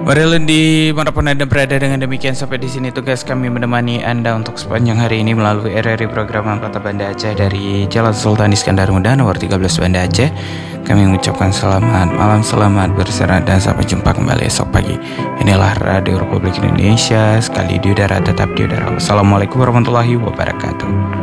Marilah dimanapun Anda berada, dengan demikian sampai di sini tugas kami menemani Anda untuk sepanjang hari ini melalui RRI Program Kota Banda Aceh dari Jalan Sultan Iskandar Muda nomor 13 Banda Aceh. Kami mengucapkan selamat malam, selamat beristirahat, dan sampai jumpa kembali esok pagi. Inilah Radio Republik Indonesia, sekali di udara tetap di udara. Wassalamualaikum warahmatullahi wabarakatuh.